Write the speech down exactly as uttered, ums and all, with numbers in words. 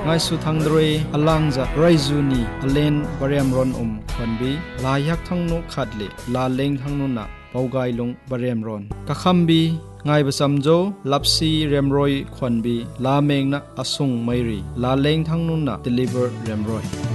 ง่ายสุดทางดรอลังจะไรจูนีอเลนบริยมรอนอมควันบีลายักทั้งนุขัดเลลาเลงทั้งนุนะเปากายลงบริยมรอนกะคำบีง่ายประสำโจลับซีเรมรอยควันบีลาเมงนะอสุงไม่รีลาเลงทั้งนุนะ deliver เรมรอย